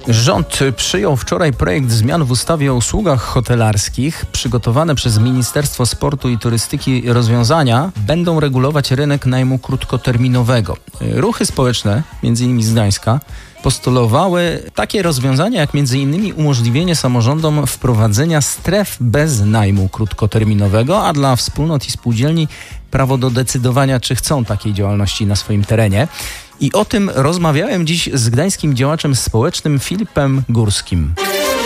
Rząd przyjął wczoraj projekt zmian w ustawie o usługach hotelarskich. Przygotowane przez Ministerstwo Sportu i Turystyki rozwiązania będą regulować rynek najmu krótkoterminowego. Ruchy społeczne, m.in. z Gdańska, postulowały takie rozwiązania jak m.in. umożliwienie samorządom wprowadzenia stref bez najmu krótkoterminowego, a dla wspólnot i spółdzielni prawo do decydowania, czy chcą takiej działalności na swoim terenie. I o tym rozmawiałem dziś z gdańskim działaczem społecznym Filipem Górskim.